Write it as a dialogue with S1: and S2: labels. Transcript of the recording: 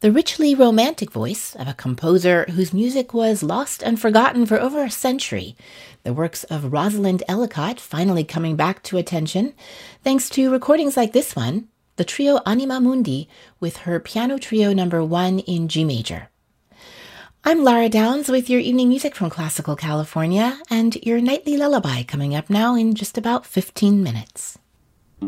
S1: the richly romantic voice of a composer whose music was lost and forgotten for over a century. The works of Rosalind Ellicott finally coming back to attention, thanks to recordings like this one, the trio Anima Mundi with her Piano Trio No. 1 in G major. I'm Lara Downs with your evening music from Classical California and your nightly lullaby coming up now in just about 15 minutes.